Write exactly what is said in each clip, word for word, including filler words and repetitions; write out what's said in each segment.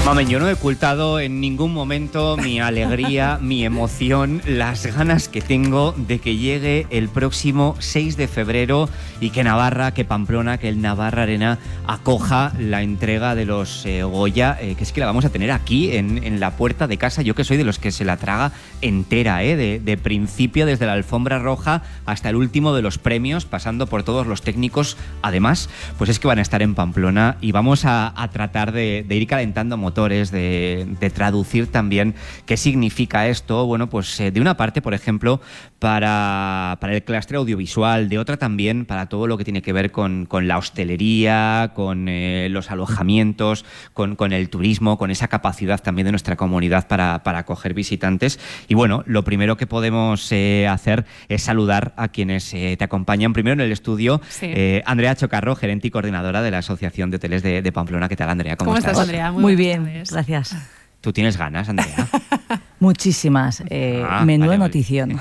Mamen, yo no he ocultado en ningún momento mi alegría, mi emoción, las ganas que tengo de que llegue el próximo seis de febrero y que Navarra, que Pamplona, que el Navarra Arena acoja la entrega de los eh, Goya, eh, que es que la vamos a tener aquí en, en la puerta de casa. Yo que soy de los que se la traga entera, eh, de, de principio, desde la alfombra roja hasta el último de los premios, pasando por todos los técnicos. Además, pues es que van a estar en Pamplona y vamos a, a tratar de, de ir calentando motores. De, de traducir también qué significa esto, bueno, pues eh, de una parte, por ejemplo, para, para el clúster audiovisual, de otra también para todo lo que tiene que ver con, con la hostelería, con eh, los alojamientos, con, con el turismo, con esa capacidad también de nuestra comunidad para, para acoger visitantes. Y bueno, lo primero que podemos eh, hacer es saludar a quienes eh, te acompañan. Primero en el estudio, sí. eh, Andrea Chocarro, gerente y coordinadora de la Asociación de Hoteles de, de Pamplona. ¿Qué tal, Andrea? ¿Cómo, ¿Cómo estás? estás, Andrea? Muy, Muy bien. Gracias. ¿Tú tienes ganas, Andrea? Muchísimas. Eh, ah, menuda vale, notición.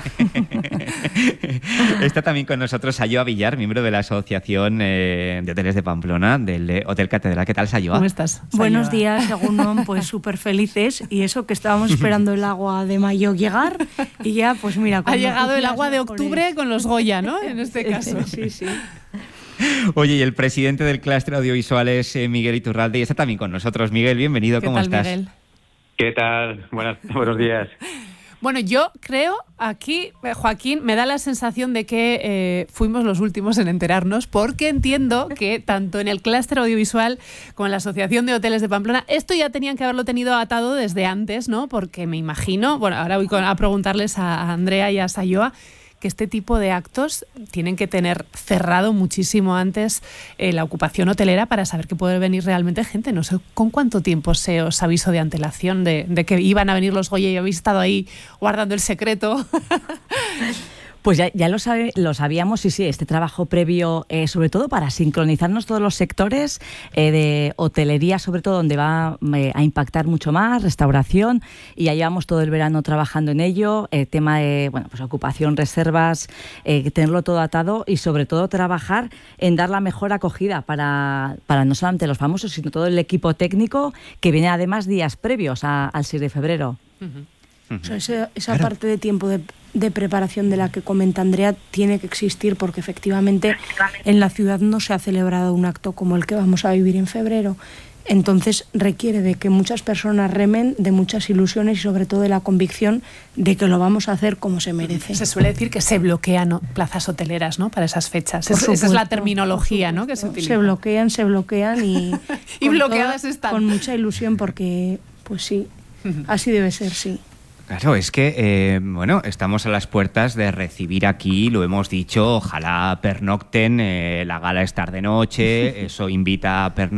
Está también con nosotros Sayoa Villar, miembro de la Asociación eh, de Hoteles de Pamplona, del eh, Hotel Catedral. ¿Qué tal, Sayoa? ¿Cómo estás, Sayoa? Buenos días, según pues súper felices. Y eso que estábamos esperando el agua de mayo llegar. Y ya, pues mira... Ha llegado el agua de mejores. octubre con los Goya, ¿no? En este caso. Sí, sí. Oye, y el presidente del clúster audiovisual es eh, Miguel Iturralde y está también con nosotros. Miguel, bienvenido, ¿cómo tal, estás? Miguel? ¿Qué tal? Buenas, buenos días. Bueno, yo creo aquí, Joaquín, me da la sensación de que eh, fuimos los últimos en enterarnos, porque entiendo que tanto en el clúster audiovisual como en la Asociación de Hoteles de Pamplona, esto ya tenían que haberlo tenido atado desde antes, ¿no? Porque me imagino, bueno, ahora voy a preguntarles a Andrea y a Sayoa, que este tipo de actos tienen que tener cerrado muchísimo antes eh, la ocupación hotelera para saber que puede venir realmente gente. No sé con cuánto tiempo se os avisó de antelación de, de que iban a venir los Goya y habéis estado ahí guardando el secreto. Pues ya, ya lo, sabe, lo sabíamos, sí, sí, este trabajo previo, eh, sobre todo para sincronizarnos todos los sectores eh, de hotelería, sobre todo donde va eh, a impactar mucho más, restauración, y ya llevamos todo el verano trabajando en ello, eh, tema de bueno, pues ocupación, reservas, eh, tenerlo todo atado y sobre todo trabajar en dar la mejor acogida para, para no solamente los famosos, sino todo el equipo técnico que viene además días previos a, al seis de febrero. Uh-huh. O sea, esa, esa parte de tiempo de, de preparación de la que comenta Andrea tiene que existir porque efectivamente en la ciudad no se ha celebrado un acto como el que vamos a vivir en febrero. Entonces requiere de que muchas personas remen, de muchas ilusiones y sobre todo de la convicción de que lo vamos a hacer como se merece. Se suele decir que se bloquean, ¿no?, plazas hoteleras, ¿no?, para esas fechas. Es, esa es la terminología, ¿no?, que se utiliza. Se bloquean, se bloquean y, y bloqueadas toda, están. Con mucha ilusión porque, pues sí, así debe ser, sí. Claro, es que, eh, bueno, estamos a las puertas de recibir aquí, lo hemos dicho, ojalá pernocten, eh, la gala es tarde noche, eso invita a pernoctar.